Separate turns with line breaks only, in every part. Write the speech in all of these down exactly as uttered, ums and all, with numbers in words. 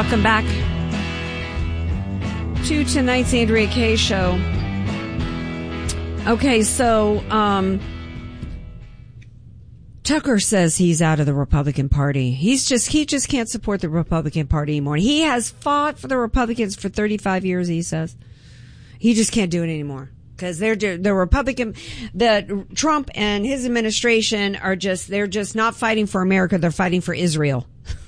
Welcome back to tonight's Andrea Kaye Show. Okay, so um, Tucker says he's out of the Republican Party. He's just he just can't support the Republican Party anymore. He has fought for the Republicans for thirty-five years. He says he just can't do it anymore because they're the Republican, the Trump and his administration are just they're just not fighting for America. They're fighting for Israel.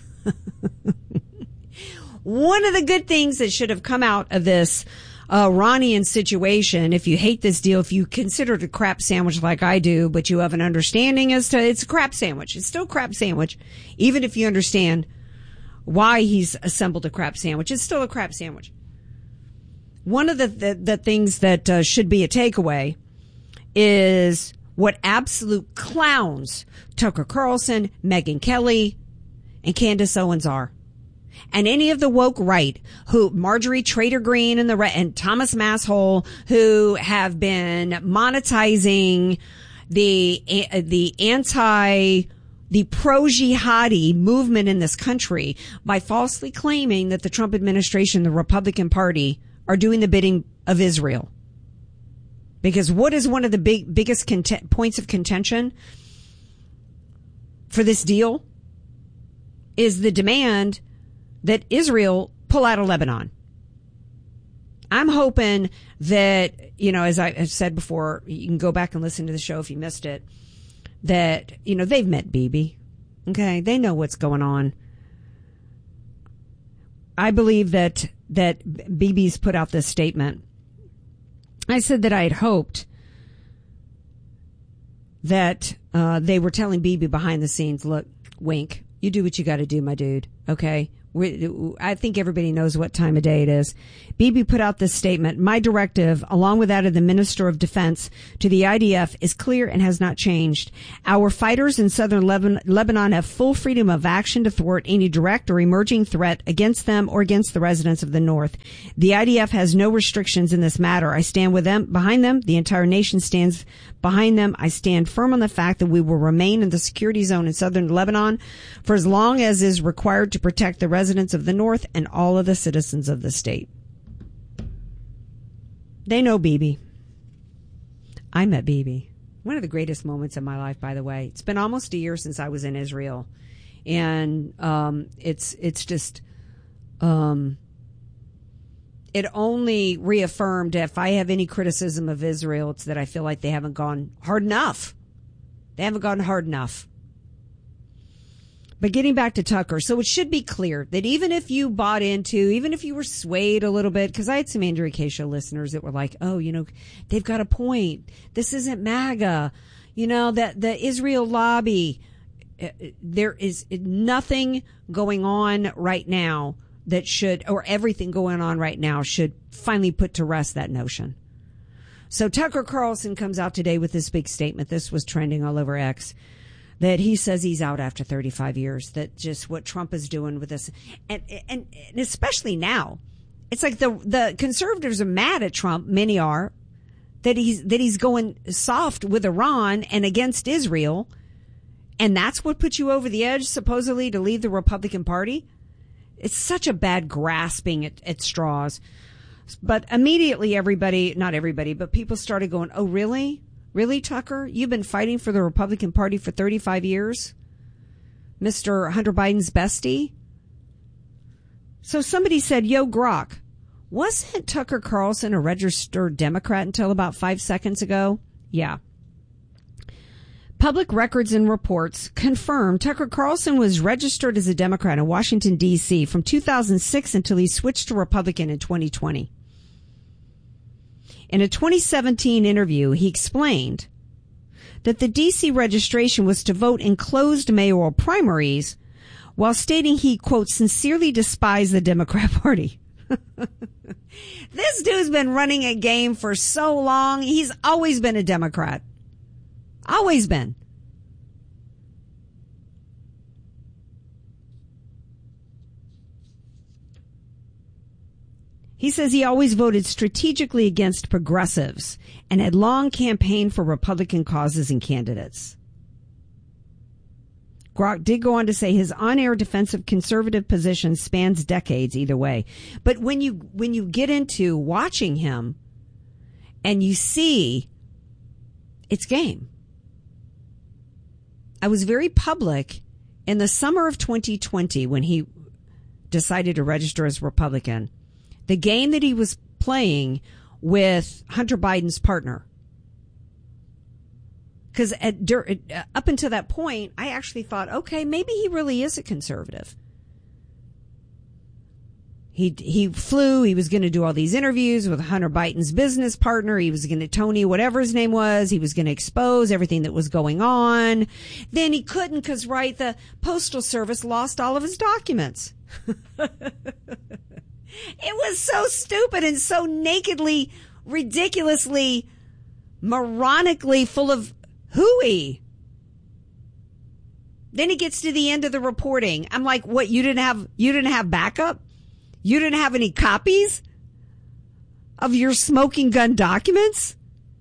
One of the good things that should have come out of this uh, Iranian situation, if you hate this deal, if you consider it a crap sandwich like I do, but you have an understanding as to it's a crap sandwich. It's still a crap sandwich. Even if you understand why he's assembled a crap sandwich, it's still a crap sandwich. One of the, the, the things that uh, should be a takeaway is what absolute clowns Tucker Carlson, Megyn Kelly, and Candace Owens are. And any of the woke right, who Marjorie Trader Green and the and Thomas Masshole, who have been monetizing the the anti the pro jihadi movement in this country by falsely claiming that the Trump administration, the Republican Party, are doing the bidding of Israel. Because what is one of the big biggest content, points of contention for this deal is the demand that Israel pull out of Lebanon. I'm hoping that, you know, as I have said before, you can go back and listen to the show if you missed it, that, you know, they've met Bibi. Okay. They know what's going on. I believe that, that Bibi's put out this statement. I said that I had hoped that, uh, they were telling Bibi behind the scenes, look, wink, you do what you got to do, my dude. Okay. I think everybody knows what time of day it is. Bibi put out this statement. My directive, along with that of the Minister of Defense to the I D F, is clear and has not changed. Our fighters in southern Lebanon have full freedom of action to thwart any direct or emerging threat against them or against the residents of the North. The I D F has no restrictions in this matter. I stand with them, behind them. The entire nation stands behind them. I stand firm on the fact that we will remain in the security zone in southern Lebanon for as long as is required to protect the residents of the North and all of the citizens of the state. They know Bibi. I met Bibi. One of the greatest moments in my life, by the way. It's been almost a year since I was in Israel. And um, it's it's just, um, it only reaffirmed if I have any criticism of Israel, it's that I feel like they haven't gone hard enough. They haven't gone hard enough. But getting back to Tucker, so it should be clear that even if you bought into, even if you were swayed a little bit, because I had some Andrea Kaye Show listeners that were like, oh, you know, they've got a point. This isn't MAGA. You know, that the Israel lobby, there is nothing going on right now that should, or everything going on right now should finally put to rest that notion. So Tucker Carlson comes out today with this big statement. This was trending all over X. That he says he's out after thirty-five years, that just what Trump is doing with this. And, and, and especially now, it's like the, the conservatives are mad at Trump. Many are that he's, that he's going soft with Iran and against Israel. And that's what put you over the edge, supposedly, to leave the Republican Party. It's such a bad grasping at, at straws. But immediately everybody, not everybody, but people started going, oh, really? Really, Tucker? You've been fighting for the Republican Party for thirty-five years? Mister Hunter Biden's bestie? So somebody said, yo, Grok, wasn't Tucker Carlson a registered Democrat until about five seconds ago? Yeah. Public records and reports confirm Tucker Carlson was registered as a Democrat in Washington, D C from two thousand six until he switched to Republican in twenty twenty. In a twenty seventeen interview, he explained that the D C registration was to vote in closed mayoral primaries while stating he, quote, sincerely despised the Democrat Party. This dude's been running a game for so long. He's always been a Democrat. Always been. He says he always voted strategically against progressives and had long campaigned for Republican causes and candidates. Grok did go on to say his on-air defensive conservative position spans decades either way. But when you when you get into watching him and you see it's game. I was very public in the summer of twenty twenty when he decided to register as Republican. The game that he was playing with Hunter Biden's partner. Because up until that point, I actually thought, okay, maybe he really is a conservative. He he flew. He was going to do all these interviews with Hunter Biden's business partner. He was going to, Tony, whatever his name was, he was going to expose everything that was going on. Then he couldn't because, right, the Postal Service lost all of his documents. It was so stupid and so nakedly, ridiculously, moronically full of hooey. Then he gets to the end of the reporting. I'm like, what? You didn't have, you didn't have backup? You didn't have any copies of your smoking gun documents?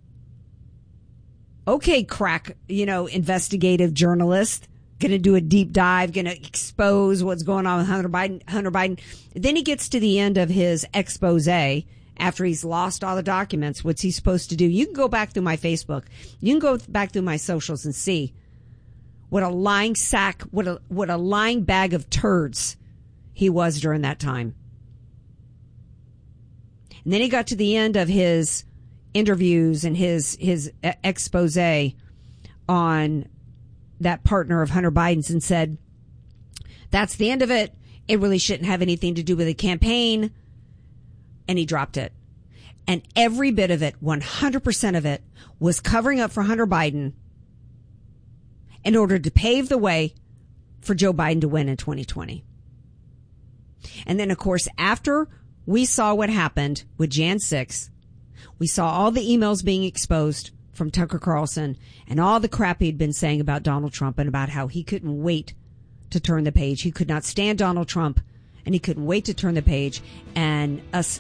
Okay, crack, you know, investigative journalist, going to do a deep dive, going to expose what's going on with Hunter Biden, Hunter Biden. Then he gets to the end of his expose after he's lost all the documents. What's he supposed to do? You can go back through my Facebook. You can go back through my socials and see what a lying sack, what a, what a lying bag of turds he was during that time. And then he got to the end of his interviews and his his expose on that partner of Hunter Biden's and said, that's the end of it. It really shouldn't have anything to do with the campaign. And he dropped it. And every bit of it, one hundred percent of it, was covering up for Hunter Biden in order to pave the way for Joe Biden to win in twenty twenty. And then, of course, after we saw what happened with January sixth, we saw all the emails being exposed from Tucker Carlson and all the crap he'd been saying about Donald Trump and about how he couldn't wait to turn the page. He could not stand Donald Trump and he couldn't wait to turn the page and us